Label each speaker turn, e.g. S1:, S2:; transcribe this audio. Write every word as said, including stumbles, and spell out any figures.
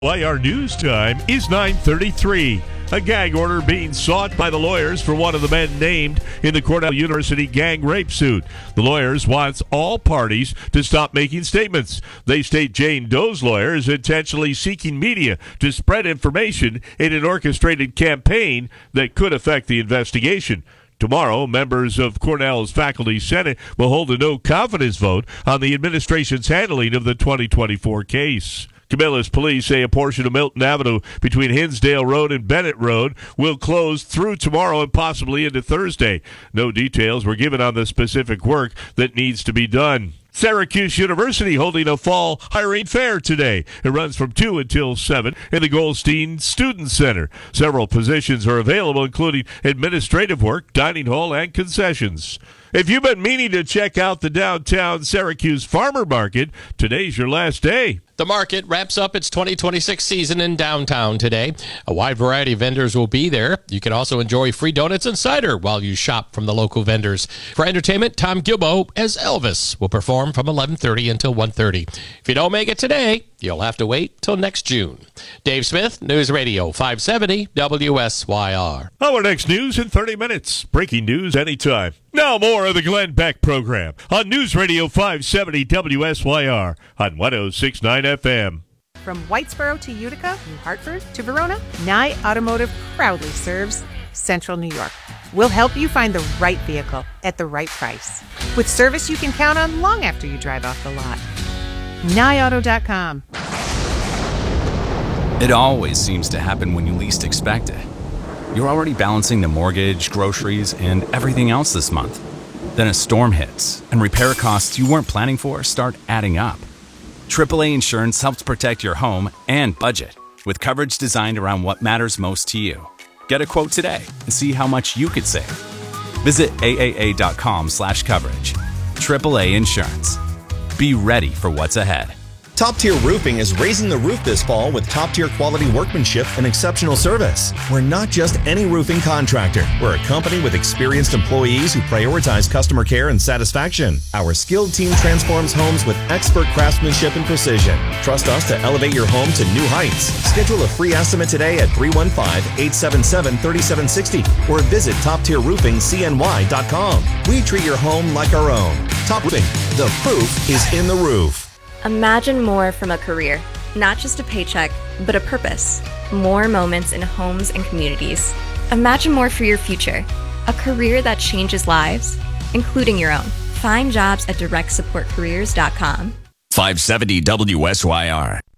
S1: Why our news time is nine thirty-three. A gag order being sought by the lawyers for one of the men named in the Cornell University gang rape suit. The lawyers want all parties to stop making statements. They state Jane Doe's lawyer is intentionally seeking media to spread information in an orchestrated campaign that could affect the investigation. Tomorrow, members of Cornell's Faculty Senate will hold a no-confidence vote on the administration's handling of the twenty twenty-four case. Camillus police say a portion of Milton Avenue between Hinsdale Road and Bennett Road will close through tomorrow and possibly into Thursday. No details were given on the specific work that needs to be done. Syracuse University holding a fall hiring fair today. It runs from two until seven in the Goldstein Student Center. Several positions are available, including administrative work, dining hall, and concessions. If you've been meaning to check out the downtown Syracuse Farmer Market, today's your last day.
S2: The market wraps up its twenty twenty-six season in downtown today. A wide variety of vendors will be there. You can also enjoy free donuts and cider while you shop from the local vendors. For entertainment, Tom Gilbo as Elvis will perform from eleven thirty until one thirty. If you don't make it today, you'll have to wait till next June. Dave Smith, News Radio five seventy W S Y R.
S1: Our next news in thirty minutes. Breaking news anytime. Now more of the Glenn Beck program on News Radio five seventy W S Y R on one oh six point nine F M.
S3: From Whitesboro to Utica, New Hartford to Verona, Nye Automotive proudly serves Central New York. We'll help you find the right vehicle at the right price with service you can count on long after you drive off the lot. Nye Auto dot com.
S4: It always seems to happen when you least expect it. You're already balancing the mortgage, groceries, and everything else this month. Then a storm hits, and repair costs you weren't planning for start adding up. triple A Insurance helps protect your home and budget with coverage designed around what matters most to you. Get a quote today and see how much you could save. Visit A A A dot com slash coverage. triple A Insurance. Be ready for what's ahead.
S5: Top Tier Roofing is raising the roof this fall with top-tier quality workmanship and exceptional service. We're not just any roofing contractor. We're a company with experienced employees who prioritize customer care and satisfaction. Our skilled team transforms homes with expert craftsmanship and precision. Trust us to elevate your home to new heights. Schedule a free estimate today at three one five, eight seven seven, three seven six zero or visit top tier roofing c n y dot com. We treat your home like our own. Top Roofing. The proof is in the roof.
S6: Imagine more from a career, not just a paycheck, but a purpose. More moments in homes and communities. Imagine more for your future, a career that changes lives, including your own. Find jobs at direct support careers dot com.
S7: five seventy W S Y R.